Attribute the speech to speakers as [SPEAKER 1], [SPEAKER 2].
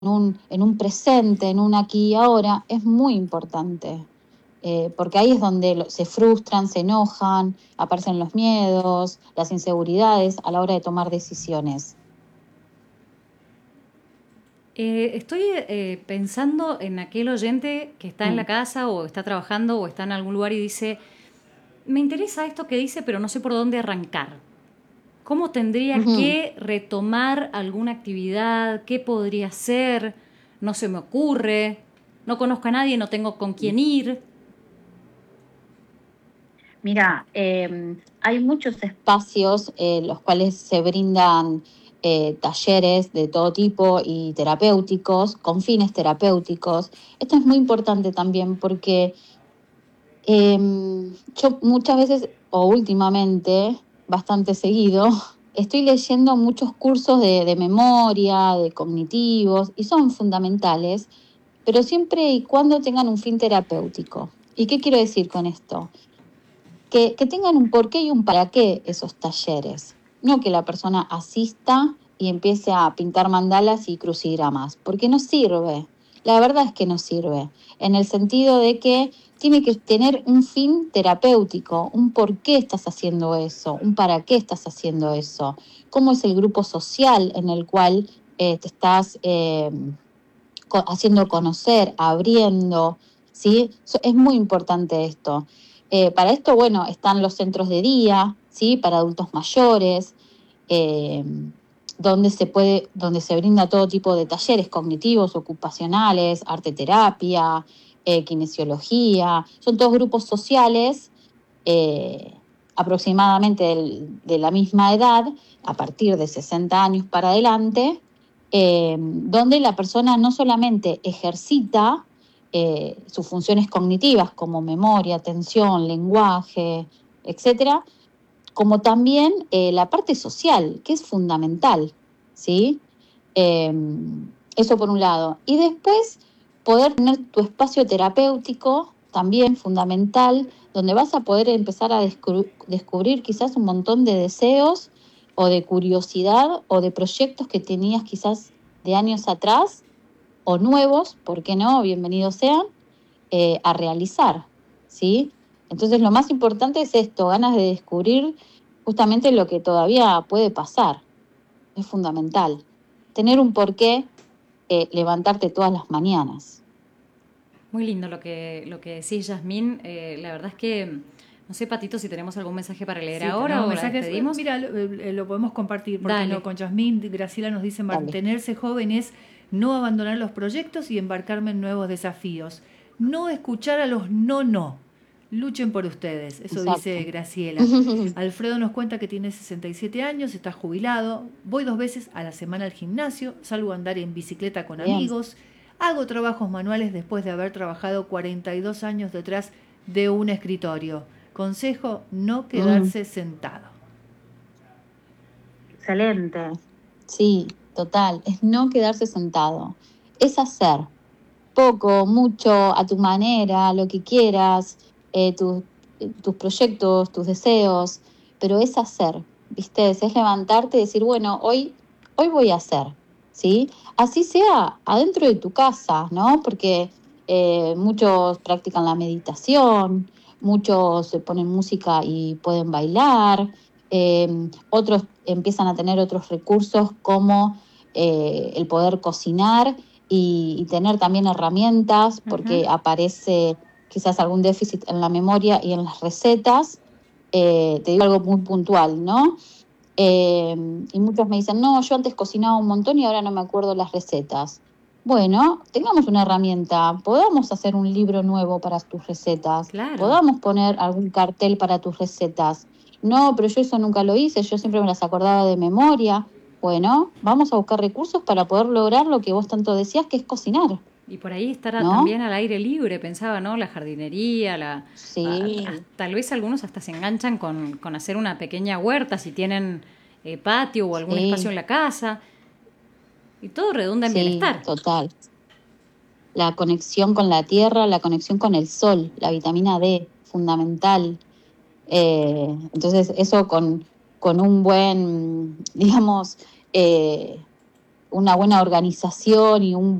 [SPEAKER 1] en un presente, en un aquí y ahora, es muy importante. Porque ahí es donde se frustran, se enojan, aparecen los miedos, las inseguridades a la hora de tomar decisiones.
[SPEAKER 2] Estoy pensando en aquel oyente que está en la casa o está trabajando o está en algún lugar y dice, me interesa esto que dice, pero no sé por dónde arrancar. ¿Cómo tendría
[SPEAKER 1] Ujú.
[SPEAKER 2] que retomar alguna actividad? ¿Qué podría hacer? No se me ocurre. No conozco a nadie, no tengo con quién ir.
[SPEAKER 1] Mira, hay muchos espacios los cuales se brindan talleres de todo tipo y terapéuticos, con fines terapéuticos. Esto es muy importante también porque yo muchas veces, o últimamente, bastante seguido, estoy leyendo muchos cursos de memoria, de cognitivos, y son fundamentales, pero siempre y cuando tengan un fin terapéutico. ¿Y qué quiero decir con esto? Que tengan un porqué y un para qué esos talleres. No que la persona asista y empiece a pintar mandalas y crucigramas, porque no sirve. La verdad es que no sirve, en el sentido de que tiene que tener un fin terapéutico, un por qué estás haciendo eso, un para qué estás haciendo eso, cómo es el grupo social en el cual te estás haciendo conocer, abriendo, ¿sí? Es muy importante esto. Para esto, bueno, están los centros de día, ¿sí? Para adultos mayores, eh, donde se brinda todo tipo de talleres cognitivos, ocupacionales, arte terapia, kinesiología. Son todos grupos sociales aproximadamente de la misma edad, a partir de 60 años para adelante, donde la persona no solamente ejercita sus funciones cognitivas como memoria, atención, lenguaje, etcétera, como también la parte social, que es fundamental, ¿sí? Eh, Eso por un lado. Y después poder tener tu espacio terapéutico, también fundamental, donde vas a poder empezar a descubrir quizás un montón de deseos o de curiosidad o de proyectos que tenías quizás de años atrás o nuevos, ¿por qué no? Bienvenidos sean, a realizar, ¿sí? Entonces lo más importante es esto, ganas de descubrir justamente lo que todavía puede pasar. Es fundamental. Tener un porqué, levantarte todas las mañanas.
[SPEAKER 2] Muy lindo lo que decís, Yasmín. La verdad es que, no sé, Patito, si tenemos algún mensaje para leer
[SPEAKER 3] Sí,
[SPEAKER 2] ahora
[SPEAKER 3] tenemos
[SPEAKER 2] o la
[SPEAKER 3] mensajes.
[SPEAKER 2] despedimos.
[SPEAKER 3] Mira, lo podemos compartir, porque no,
[SPEAKER 2] Dale.
[SPEAKER 3] con Yasmín, Graciela nos dice,
[SPEAKER 1] Dale.
[SPEAKER 3] mantenerse joven es no abandonar los proyectos y embarcarme en nuevos desafíos. No escuchar a los no. Luchen por ustedes, eso dice
[SPEAKER 1] Exacto.
[SPEAKER 3] Graciela. Alfredo nos cuenta que tiene 67 años, está jubilado, voy 2 veces a la semana al gimnasio, salgo a andar en bicicleta con
[SPEAKER 1] Bien.
[SPEAKER 3] amigos, hago trabajos manuales después de haber trabajado 42 años detrás de un escritorio. Consejo, no quedarse sentado.
[SPEAKER 1] Excelente. Sí, total. Es no quedarse sentado. Es hacer poco, mucho, a tu manera, lo que quieras, tus proyectos, tus deseos, pero es hacer, ¿viste? Es levantarte y decir, bueno, hoy voy a hacer, ¿sí? Así sea adentro de tu casa, ¿no? Porque muchos practican la meditación, muchos se ponen música y pueden bailar, otros empiezan a tener otros recursos como el poder cocinar y tener también herramientas, porque aparece quizás algún déficit en la memoria y en las recetas. Te digo algo muy puntual, ¿no? Y muchos me dicen, no, yo antes cocinaba un montón y ahora no me acuerdo las recetas. Bueno, tengamos una herramienta, podamos hacer un libro nuevo para tus recetas,
[SPEAKER 2] Claro.
[SPEAKER 1] podamos poner algún cartel para tus recetas. No, pero yo eso nunca lo hice, yo siempre me las acordaba de memoria. Bueno, vamos a buscar recursos para poder lograr lo que vos tanto decías, que es cocinar,
[SPEAKER 2] Y por ahí estar
[SPEAKER 1] ¿no?
[SPEAKER 2] también al aire libre, pensaba, ¿no? La jardinería,
[SPEAKER 1] Sí,
[SPEAKER 2] tal vez algunos hasta se enganchan con hacer una pequeña huerta si tienen patio o algún espacio
[SPEAKER 1] sí,
[SPEAKER 2] en la casa. Y todo redunda en
[SPEAKER 1] sí,
[SPEAKER 2] bienestar.
[SPEAKER 1] total. La conexión con la tierra, la conexión con el sol, la vitamina D, fundamental. Entonces, eso con un buen, digamos, una buena organización y un